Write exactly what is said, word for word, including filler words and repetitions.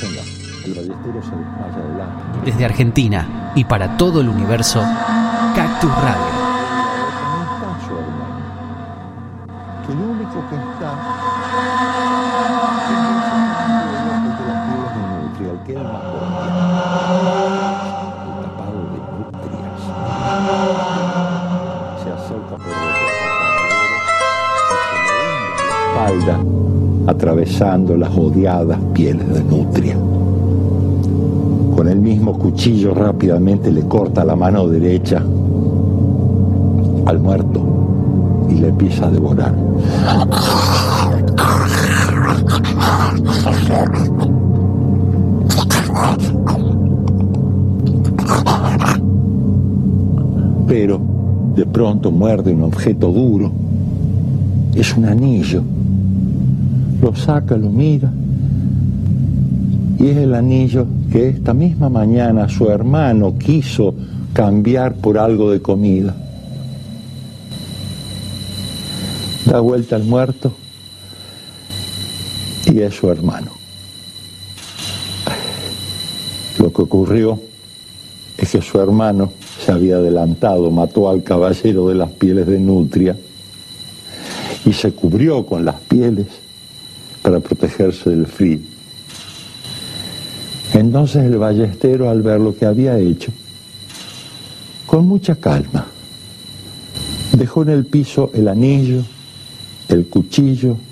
Escúchenla. El ballestero se desmaya adelante. Desde Argentina y para todo el universo, Cactus Radio. No está su hermano. Que lo único que está es de las pieles de nutria, el que es el más cordial. El tapado de nutrias. Se acerca por detrás al cabalero y se le hunde la espalda, atravesando las odiadas pieles de nutria. Con el mismo cuchillo rápidamente le corta la mano derecha al muerto y le empieza a devorar. Pero de pronto muerde un objeto duro. Es un anillo. Lo saca, lo mira, y es el anillo que esta misma mañana su hermano quiso cambiar por algo de comida. Da vuelta al muerto y es su hermano. Lo que ocurrió es que su hermano se había adelantado, mató al caballero de las pieles de nutria y se cubrió con las pieles para protegerse del frío. Entonces el ballestero, al ver lo que había hecho, con mucha calma, dejó en el piso el anillo, el cuchillo